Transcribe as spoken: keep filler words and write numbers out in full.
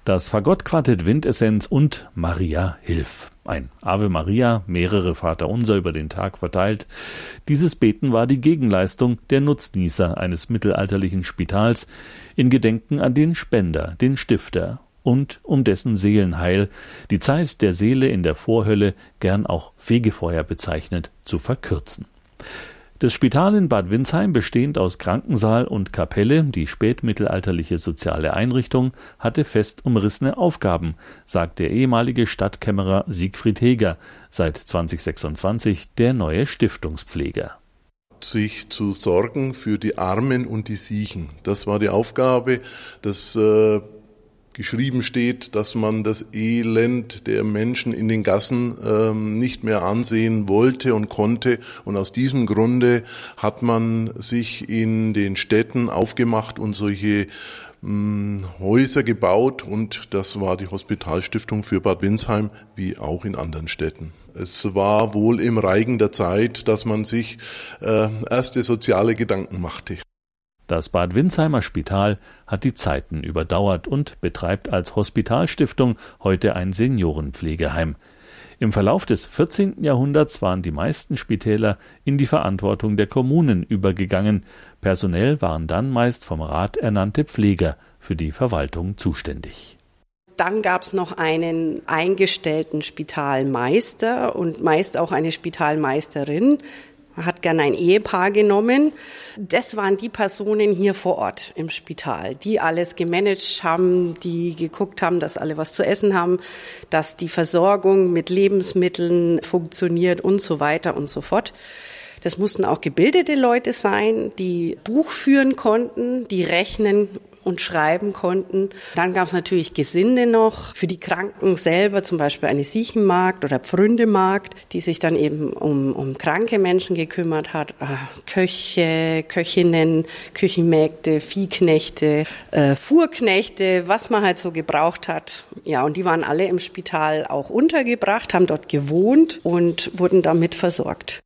Das Fagottquartett Windessenz und Maria Hilf. Ein Ave Maria, mehrere Vaterunser über den Tag verteilt. Dieses Beten war die Gegenleistung der Nutznießer eines mittelalterlichen Spitals in Gedenken an den Spender, den Stifter und um dessen Seelenheil, die Zeit der Seele in der Vorhölle, gern auch Fegefeuer bezeichnet, zu verkürzen. Das Spital in Bad Windsheim, bestehend aus Krankensaal und Kapelle, die spätmittelalterliche soziale Einrichtung, hatte fest umrissene Aufgaben, sagt der ehemalige Stadtkämmerer Siegfried Heger, seit zwanzig sechsundzwanzig der neue Stiftungspfleger. Sich zu sorgen für die Armen und die Siechen. Das war die Aufgabe, das äh geschrieben steht, dass man das Elend der Menschen in den Gassen ähm, nicht mehr ansehen wollte und konnte. Und aus diesem Grunde hat man sich in den Städten aufgemacht und solche ähm, Häuser gebaut. Und das war die Hospitalstiftung für Bad Windsheim, wie auch in anderen Städten. Es war wohl im Reigen der Zeit, dass man sich äh, erste soziale Gedanken machte. Das Bad Windsheimer Spital hat die Zeiten überdauert und betreibt als Hospitalstiftung heute ein Seniorenpflegeheim. Im Verlauf des vierzehnten Jahrhunderts waren die meisten Spitäler in die Verantwortung der Kommunen übergegangen. Personell waren dann meist vom Rat ernannte Pfleger für die Verwaltung zuständig. Dann gab es noch einen eingestellten Spitalmeister und meist auch eine Spitalmeisterin. Man hat gern ein Ehepaar genommen. Das waren die Personen hier vor Ort im Spital, die alles gemanagt haben, die geguckt haben, dass alle was zu essen haben, dass die Versorgung mit Lebensmitteln funktioniert und so weiter und so fort. Das mussten auch gebildete Leute sein, die Buch führen konnten, die rechnen und schreiben konnten. Dann gab es natürlich Gesinde noch für die Kranken selber, zum Beispiel eine Siechenmagd oder Pfründemagd, die sich dann eben um, um kranke Menschen gekümmert hat. Äh, Köche, Köchinnen, Küchenmägde, Viehknechte, äh, Fuhrknechte, was man halt so gebraucht hat. Ja, und die waren alle im Spital auch untergebracht, haben dort gewohnt und wurden damit versorgt.